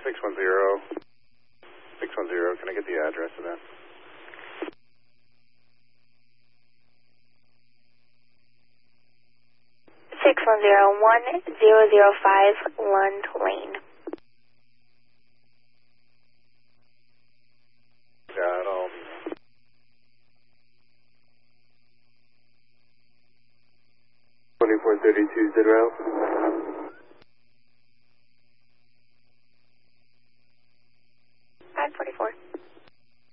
610. 610, can I get the address of that? Six 1005 Lund Lane. Got all. 2432 Zed route.